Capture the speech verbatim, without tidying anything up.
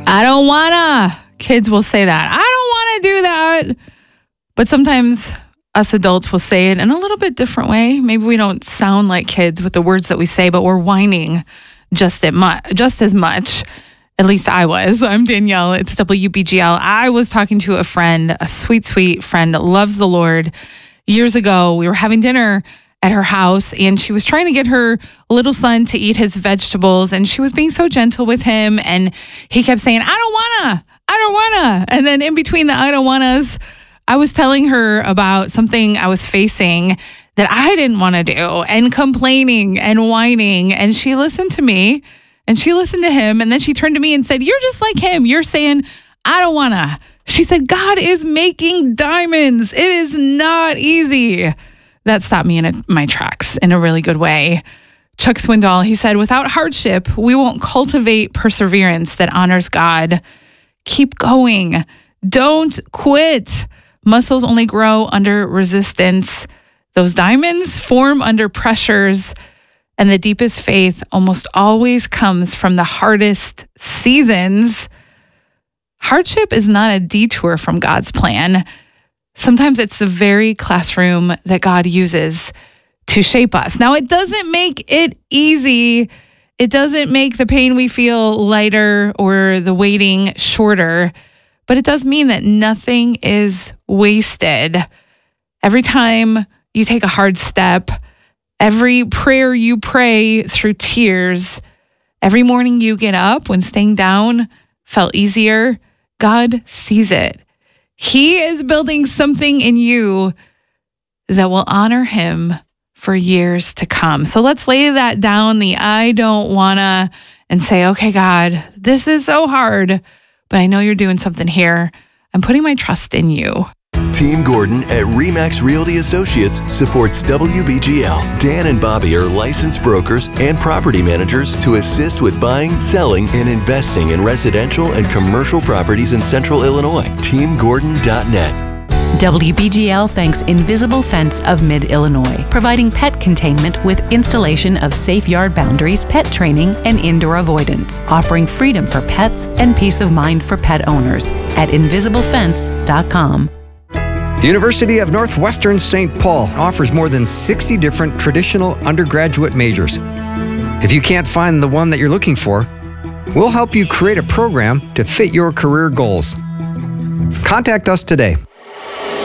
I don't wanna. Kids will say that. I don't want to do that. But sometimes us adults will say it in a little bit different way. Maybe we don't sound like kids with the words that we say, but we're whining just, at mu- just as much. At least I was. I'm Danielle. It's W B G L. I was talking to a friend, a sweet, sweet friend that loves the Lord. Years ago, we were having dinner at her house, and she was trying to get her little son to eat his vegetables, and she was being so gentle with him, and he kept saying, I don't wanna, I don't wanna. And then in between the I don't wannas, I was telling her about something I was facing that I didn't want to do, and complaining and whining, and she listened to me, and she listened to him, and then she turned to me and said, you're just like him. You're saying, I don't wanna. She said, God is making diamonds. It is not easy. That stopped me in a, my tracks in a really good way. Chuck Swindoll, he said, without hardship, we won't cultivate perseverance that honors God. Keep going. Don't quit. Muscles only grow under resistance. Those diamonds form under pressures. And the deepest faith almost always comes from the hardest seasons. Hardship is not a detour from God's plan. Sometimes it's the very classroom that God uses to shape us. Now, it doesn't make it easy. It doesn't make the pain we feel lighter or the waiting shorter, but it does mean that nothing is wasted. Every time you take a hard step, every prayer you pray through tears, every morning you get up when staying down felt easier, God sees it. He is building something in you that will honor him for years to come. So let's lay that down, the I don't wanna, and say, okay, God, this is so hard, but I know you're doing something here. I'm putting my trust in you. Team Gordon at RE/MAX Realty Associates supports W B G L. Dan and Bobby are licensed brokers and property managers to assist with buying, selling, and investing in residential and commercial properties in Central Illinois. team gordon dot net. W B G L thanks Invisible Fence of Mid-Illinois, providing pet containment with installation of safe yard boundaries, pet training, and indoor avoidance, offering freedom for pets and peace of mind for pet owners at invisible fence dot com. The University of Northwestern Saint Paul offers more than sixty different traditional undergraduate majors. If you can't find the one that you're looking for, we'll help you create a program to fit your career goals. Contact us today